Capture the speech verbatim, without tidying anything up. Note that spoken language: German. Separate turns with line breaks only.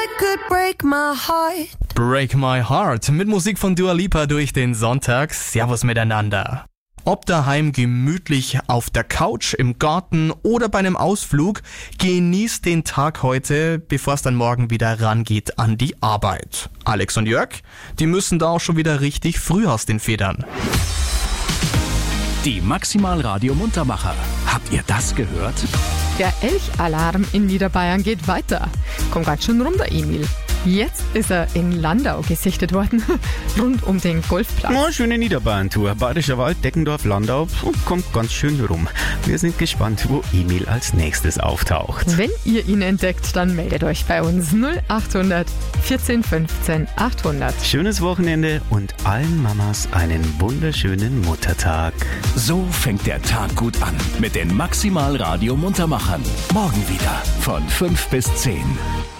could break my heart.
Break My Heart mit Musik von Dua Lipa durch den Sonntag. Servus miteinander. Ob daheim gemütlich auf der Couch, im Garten oder bei einem Ausflug, genießt den Tag heute, bevor es dann morgen wieder rangeht an die Arbeit. Alex und Jörg, die müssen da auch schon wieder richtig früh aus den Federn.
Die Maximal Radio Muntermacher. Habt ihr das gehört?
Der Elchalarm in Niederbayern geht weiter. Kommt ganz schön rum, der Emil. Jetzt ist er in Landau gesichtet worden, rund um den Golfplatz.
Oh, schöne Niederbayern-Tour. Bayerischer Wald, Deckendorf, Landau. Kommt ganz schön rum. Wir sind gespannt, wo Emil als nächstes auftaucht.
Wenn ihr ihn entdeckt, dann meldet euch bei uns null acht hundert vierzehn fünfzehn achthundert.
Schönes Wochenende und allen Mamas einen wunderschönen Muttertag.
So fängt der Tag gut an mit den Maximal Radio Muntermachern. Morgen wieder von fünf bis zehn.